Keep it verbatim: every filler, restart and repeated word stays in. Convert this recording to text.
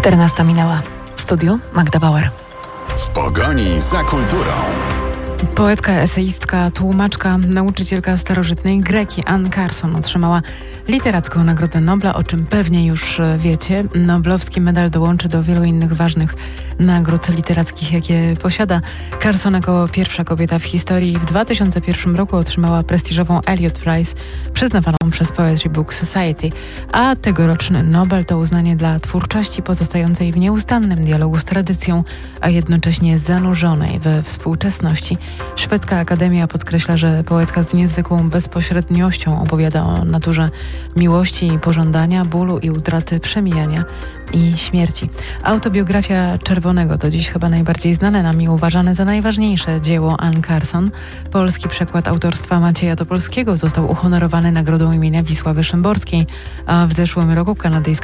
czternasta minęła. W studiu Magda Bauer. W pogoni za kulturą. Poetka, eseistka, tłumaczka, nauczycielka starożytnej Greki Anne Carson otrzymała literacką Nagrodę Nobla, o czym pewnie już wiecie. Noblowski medal dołączy do wielu innych ważnych nagród literackich, jakie posiada. Carson jako pierwsza kobieta w historii w dwa tysiące pierwszym roku otrzymała prestiżową Eliot Prize, przyznawaną przez Poetry Book Society, a tegoroczny Nobel to uznanie dla twórczości pozostającej w nieustannym dialogu z tradycją, a jednocześnie zanurzonej we współczesności. Szwedzka Akademia podkreśla, że poetka z niezwykłą bezpośredniością opowiada o naturze miłości i pożądania, bólu i utraty, przemijania i śmierci. Autobiografia Czerwonego to dziś chyba najbardziej znane nam i uważane za najważniejsze dzieło Anne Carson. Polski przekład autorstwa Macieja Topolskiego został uhonorowany nagrodą imienia Wisławy Szymborskiej, a w zeszłym roku kanadyjska